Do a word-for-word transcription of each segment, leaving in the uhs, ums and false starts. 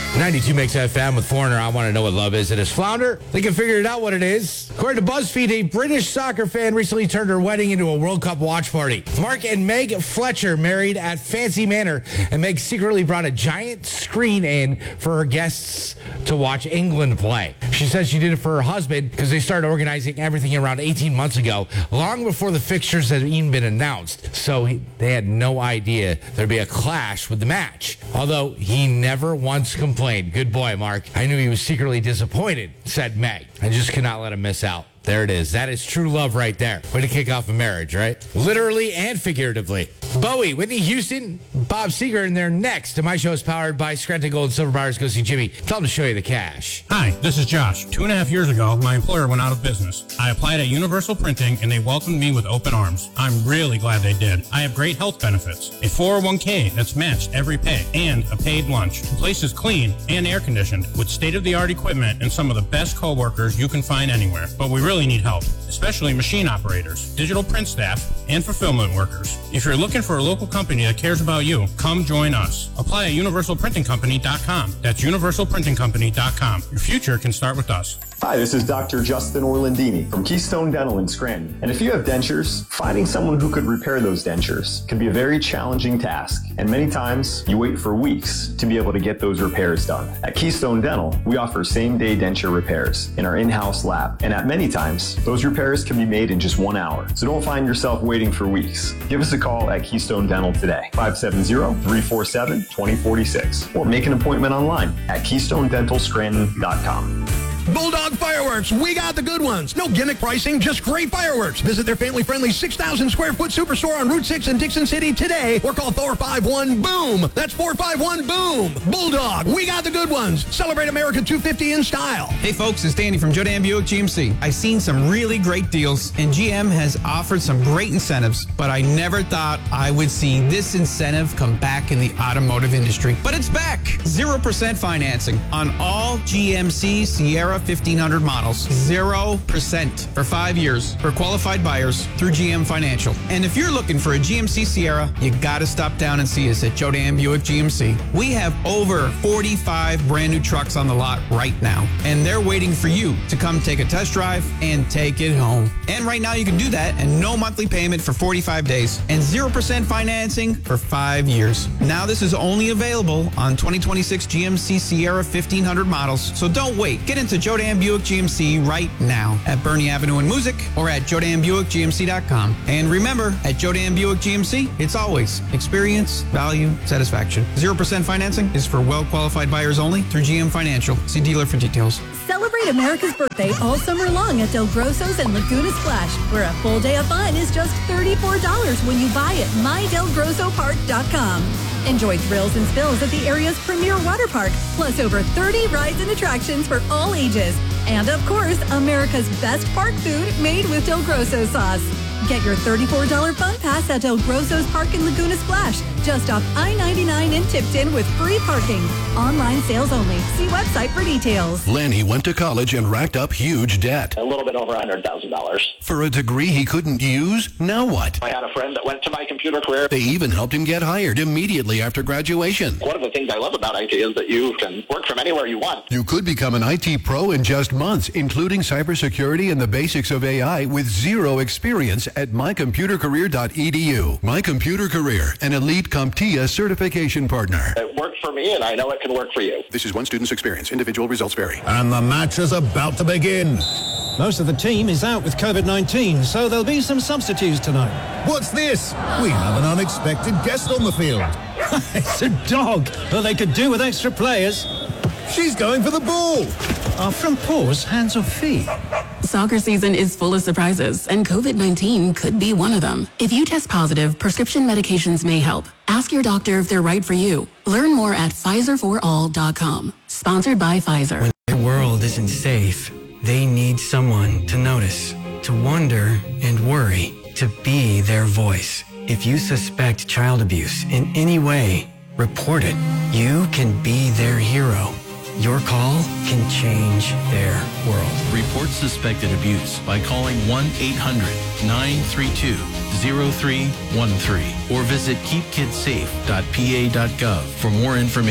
ninety-two makes F M with Foreigner. I want to know what love is. It is Flounder. They can figure it out what it is. According to BuzzFeed, a British soccer fan recently turned her wedding into a World Cup watch party. Mark and Meg Fletcher married at Fancy Manor, and Meg secretly brought a giant screen in for her guests to watch England play. She says she did it for her husband because they started organizing everything around eighteen months ago, long before the fixtures had even been announced. So he, they had no idea there'd be a clash with the match. Although he never once complained. Good boy, Mark. I knew he was secretly disappointed, said Meg. I just could not let him miss out. There it is. That is true love right there. Way to kick off a marriage, right? Literally and figuratively. Bowie, Whitney Houston, Bob Seger, and they're next. And my show is powered by Scranton Gold and Silver Buyers. Go see Jimmy. Tell him to show you the cash. Hi, this is Josh. Two and a half years ago, my employer went out of business. I applied at Universal Printing, and they welcomed me with open arms. I'm really glad they did. I have great health benefits, a four oh one k that's matched every pay, and a paid lunch. The place is clean and air-conditioned with state-of-the-art equipment and some of the best coworkers you can find anywhere. But we really need help, especially machine operators, digital print staff, and fulfillment workers. If you're looking for a local company that cares about you, come join us. Apply at universal printing company dot com. That's universal printing company dot com. Your future can start with us. Hi, this is Doctor Justin Orlandini from Keystone Dental in Scranton. And if you have dentures, finding someone who could repair those dentures can be a very challenging task. And many times, you wait for weeks to be able to get those repairs done. At Keystone Dental, we offer same-day denture repairs in our in-house lab. And at many times, those repairs can be made in just one hour. So don't find yourself waiting for weeks. Give us a call at Keystone Dental today, five seven zero, three four seven, two zero four six, or make an appointment online at keystone dental scranton dot com. Bulldog Fireworks, we got the good ones. No gimmick pricing, just great fireworks. Visit their family-friendly six thousand square foot superstore on Route six in Dixon City today, or call four five one BOOM. That's four five one BOOM. Bulldog, we got the good ones. Celebrate America two fifty in style. Hey folks, it's Danny from Joe Dan Buick G M C. I've seen some really great deals, and G M has offered some great incentives, but I never thought I would see this incentive come back in the automotive industry. But it's back. zero percent financing on all G M C Sierra fifteen hundred models. zero percent for five years for qualified buyers through G M Financial. And if you're looking for a G M C Sierra, you got to stop down and see us at Joe Dan Buick G M C. We have over forty-five brand new trucks on the lot right now, and they're waiting for you to come take a test drive and take it home. And right now you can do that and no monthly payment for forty-five days and zero percent financing for five years. Now this is only available on twenty twenty-six G M C Sierra fifteen hundred models, so don't wait. Get into Joe Dan Buick G M C right now at Bernie Avenue in Music or at joe dan buick g m c dot com. And remember, at Joe Dan Buick G M C, it's always experience, value, satisfaction. zero percent financing is for well-qualified buyers only through G M Financial. See dealer for details. Celebrate America's birthday all summer long at Del Grosso's and Laguna Splash, where a full day of fun is just thirty-four dollars when you buy at my del grosso park dot com. Enjoy thrills and spills at the area's premier water park, plus over thirty rides and attractions for all ages. And of course, America's best park food made with Del Grosso sauce. Get your thirty-four dollars fun pass at Del Grosso's Park in Laguna Splash, just off I ninety-nine in Tipton with free parking. Online sales only. See website for details. Lanny went to college and racked up huge debt. A little bit over one hundred thousand dollars. For a degree he couldn't use? Now what? I had a friend that went to my computer career. They even helped him get hired immediately after graduation. One of the things I love about I T is that you can work from anywhere you want. You could become an I T pro in just months, including cybersecurity and the basics of A I with zero experience at my computer career dot e d u. My Computer Career, an elite CompTIA certification partner. It worked for me, and I know it can work for you. This is one student's experience. Individual results vary. And the match is about to begin. Most of the team is out with covid nineteen, so there'll be some substitutes tonight. What's this? We have an unexpected guest on the field. It's a dog. Well, they could do with extra players. She's going for the ball. Are front paws hands or feet? Soccer season is full of surprises, and covid nineteen could be one of them. If you test positive, prescription medications may help. Ask your doctor if they're right for you. Learn more at Pfizer for all dot com. Sponsored by Pfizer. When their world isn't safe, they need someone to notice, to wonder and worry, to be their voice. If you suspect child abuse in any way, report it. You can be their hero. Your call can change their world. Report suspected abuse by calling one eight hundred nine three two zero three one three or visit keep kids safe dot p a dot gov for more information.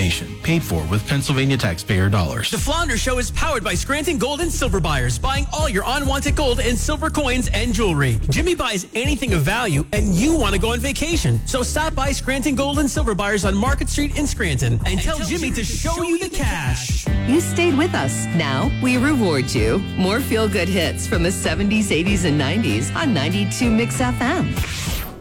paid for with Pennsylvania taxpayer dollars. The Flounder Show is powered by Scranton Gold and Silver buyers, buying all your unwanted gold and silver coins and jewelry. Jimmy buys anything of value, and you want to go on vacation. So stop by Scranton Gold and Silver buyers on Market Street in Scranton and, and tell, tell Jimmy, Jimmy to show, show you the cash. You stayed with us. Now we reward you. More feel-good hits from the seventies, eighties, and nineties on ninety-two Mix F M.